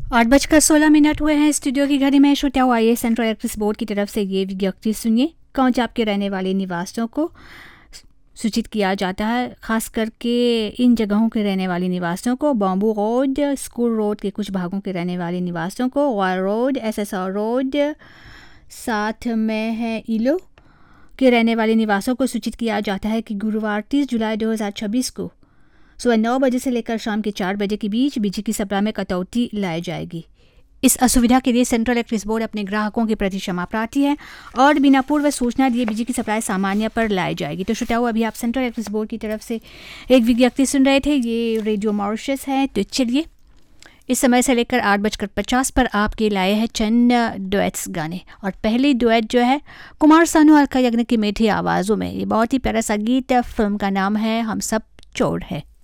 8:16 हुए हैं। स्टूडियो की घड़ी में श्रोताओं, आइए सेंट्रल इलेक्ट्रिसिटी बोर्ड की तरफ से ये विज्ञप्ति सुनिए। कौंचाप के रहने वाले निवासियों को सूचित किया जाता है, खास करके इन जगहों के रहने वाले निवासियों को, बॉम्बू रोड, स्कूल रोड के कुछ भागों के रहने वाले निवासियों को, वार रोड, SSR रोड, साथ में है इलो के रहने वाले निवासियों को सूचित किया जाता है कि गुरुवार 30 जुलाई 2026 को सुबह 9 बजे से लेकर शाम के 4 बजे के बीच बिजली की सप्लाई में कटौती लाई जाएगी। इस असुविधा के लिए सेंट्रल इलेक्ट्रिसिटी बोर्ड अपने ग्राहकों के प्रति क्षमा प्रार्थी है और बिना पूर्व सूचना दिए बिजली की सप्लाई सामान्य पर लाई जाएगी। तो श्रोताओं, अभी आप सेंट्रल इलेक्ट्रिसिटी बोर्ड की तरफ से एक विज्ञप्ति सुन रहे थे। ये रेडियो मॉरिशस है। तो चलिए, इस समय से लेकर 8:50 पर आपके लाए हैं चंद डुएट्स गाने। और पहली डुएट जो है कुमार सानू और अलका याग्निक की मीठी आवाज़ों में, ये बहुत ही प्यारा सा गीत, फिल्म का नाम है हम सब चोर है।